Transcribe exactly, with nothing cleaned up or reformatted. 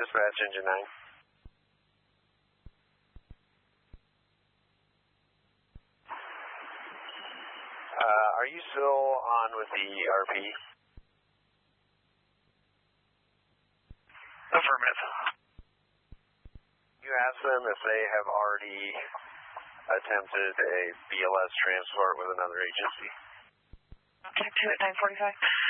Dispatch, engine nine. Uh, are you still on with the R P? Affirmative. You ask them if they have already attempted a B L S transport with another agency. Check two at nine forty-five.